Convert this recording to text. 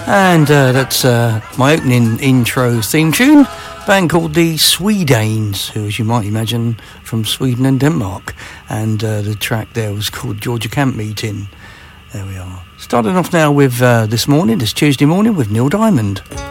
And that's my opening intro theme tune, band called the Swedanes, who, as you might imagine, from Sweden and Denmark. And the track there was called Georgia Camp Meeting. There we are. Starting off now with this Tuesday morning, with Neil Diamond.